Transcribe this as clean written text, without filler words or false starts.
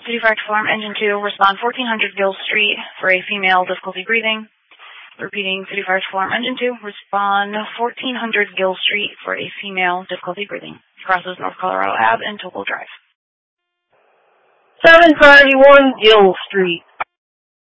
City Fire Farm, Engine 2, respond 1400 Gill Street for a female, difficulty breathing. Repeating, City Fire Farm, Engine 2, respond 1400 Gill Street for a female, difficulty breathing. Crosses North Colorado Ave and Topol Drive. 7 Priority 1 Gill Street.